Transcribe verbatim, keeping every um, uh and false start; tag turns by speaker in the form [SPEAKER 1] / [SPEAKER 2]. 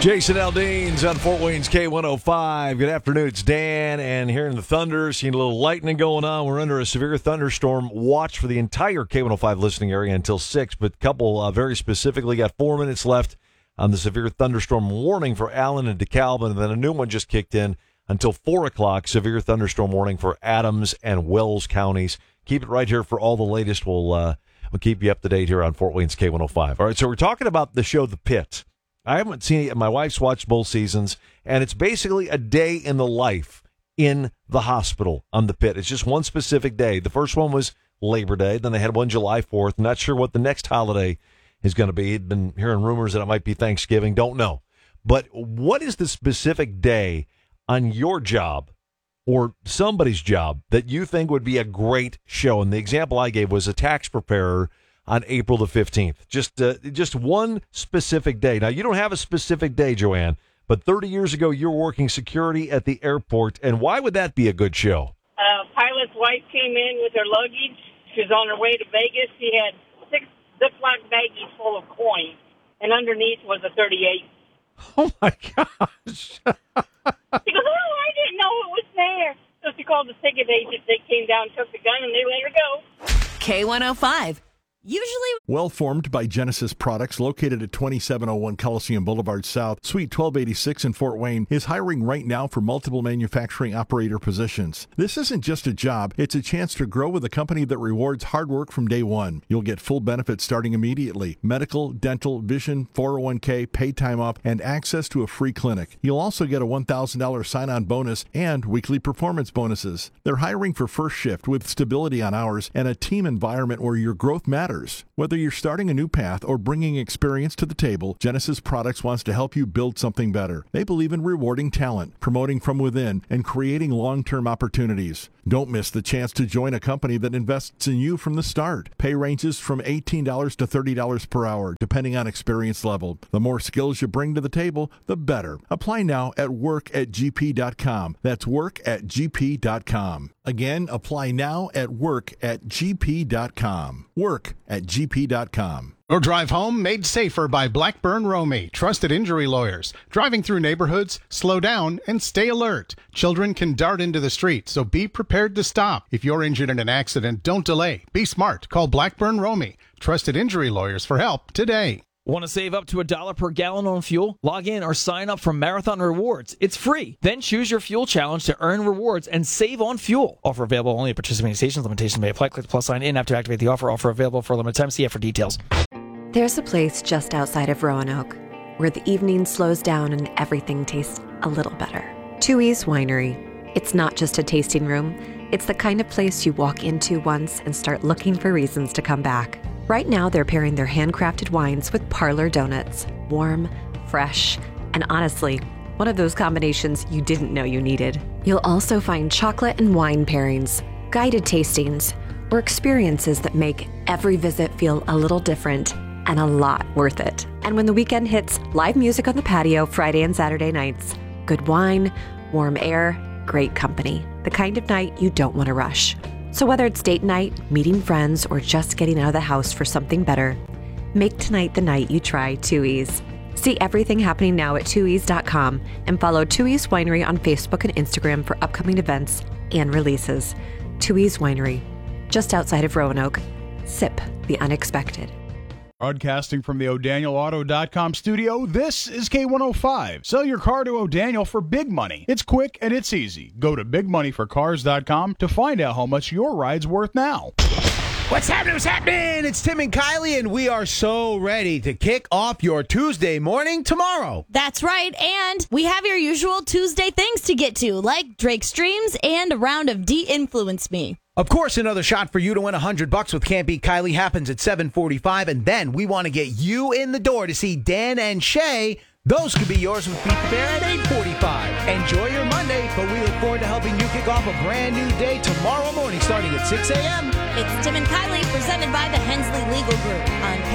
[SPEAKER 1] Jason Aldean's on Fort Wayne's K one oh five. Good afternoon, it's Dan, and here in the Thunder, seeing a little lightning going on. We're under a severe thunderstorm watch for the entire K one oh five listening area until six, but a couple uh, very specifically got four minutes left on the severe thunderstorm warning for Allen and DeKalb, and then a new one just kicked in until four o'clock, severe thunderstorm warning for Adams and Wells counties. Keep it right here for all the latest. We'll, uh, we'll keep you up to date here on Fort Wayne's K one oh five. All right, so we're talking about the show The Pit. I haven't seen it. My wife's watched both seasons, and it's basically a day in the life in the hospital on The Pit. It's just one specific day. The first one was Labor Day. Then they had one July fourth. Not sure what the next holiday is going to be. I've been hearing rumors that it might be Thanksgiving. Don't know. But what is the specific day on your job or somebody's job that you think would be a great show? And the example I gave was a tax preparer on April the fifteenth. Just uh, just one specific day. Now, you don't have a specific day, Joanne, but thirty years ago, you were working security at the airport, and why would that be a good show?
[SPEAKER 2] A pilot's wife came in with her luggage. She was on her way to Vegas. She had six Ziploc baggies full of coins, and underneath was a thirty-eight.
[SPEAKER 1] Oh, my gosh.
[SPEAKER 2] She goes, oh, I didn't know it was there. So she called the ticket agent. They came down, took the gun, and they let her go.
[SPEAKER 3] K one oh five. Usually
[SPEAKER 4] well formed by Genesis Products, located at twenty-seven oh one Coliseum Boulevard South, Suite twelve eighty-six in Fort Wayne, is hiring right now for multiple manufacturing operator positions. This isn't just a job, it's a chance to grow with a company that rewards hard work from day one. You'll get full benefits starting immediately: medical, dental, vision, four oh one k, paid time off, and access to a free clinic. You'll also get a one thousand dollars sign-on bonus and weekly performance bonuses. They're hiring for first shift with stability on hours and a team environment where your growth matters. Whether you're starting a new path or bringing experience to the table, Genesis Products wants to help you build something better. They believe in rewarding talent, promoting from within, and creating long-term opportunities. Don't miss the chance to join a company that invests in you from the start. Pay ranges from eighteen dollars to thirty dollars per hour, depending on experience level. The more skills you bring to the table, the better. Apply now at work at g p dot com. That's work at g p dot com. Again, apply now at work at g p dot com. Work at g p dot com.
[SPEAKER 5] Your drive home made safer by Blackburn Romey, trusted injury lawyers. Driving through neighborhoods, slow down and stay alert. Children can dart into the street, so be prepared to stop. If you're injured in an accident, don't delay. Be smart. Call Blackburn Romey, trusted injury lawyers, for help today.
[SPEAKER 6] Want to save up to a dollar per gallon on fuel? Log in or sign up for Marathon Rewards. It's free. Then choose your fuel challenge to earn rewards and save on fuel. Offer available only at participating stations. Limitations may apply. Click the plus sign in after activate the offer. Offer available for a limited time. See F for details.
[SPEAKER 7] There's a place just outside of Roanoke where the evening slows down and everything tastes a little better. Tooheys Winery. It's not just a tasting room. It's the kind of place you walk into once and start looking for reasons to come back. Right now, they're pairing their handcrafted wines with parlor donuts. Warm, fresh, and honestly, one of those combinations you didn't know you needed. You'll also find chocolate and wine pairings, guided tastings, or experiences that make every visit feel a little different and a lot worth it. And when the weekend hits, live music on the patio Friday and Saturday nights. Good wine, warm air, great company. The kind of night you don't want to rush. So whether it's date night, meeting friends, or just getting out of the house for something better, make tonight the night you try Tooheys. See everything happening now at tooheys dot com and follow Tooheys Winery on Facebook and Instagram for upcoming events and releases. Tooheys Winery, just outside of Roanoke. Sip the unexpected.
[SPEAKER 5] Broadcasting from the O'Daniel Auto dot com studio, this is K one oh five. Sell your car to O'Daniel for big money. It's quick and it's easy. Go to big money for cars dot com to find out how much your ride's worth now.
[SPEAKER 8] What's happening? What's happening? It's Tim and Kylie, and we are so ready to kick off your Tuesday morning tomorrow.
[SPEAKER 9] That's right, and we have your usual Tuesday things to get to, like Drake Streams and a round of De-Influence Me.
[SPEAKER 8] Of course, another shot for you to win one hundred bucks with Can't Beat Kylie happens at seven forty-five, and then we want to get you in the door to see Dan and Shay. Those could be yours with Beat the Bear at eight forty-five. Enjoy your Monday, but we look forward to helping you kick off a brand new day tomorrow morning starting at six a.m.
[SPEAKER 9] It's Tim and Kylie, presented by the Hensley Legal Group on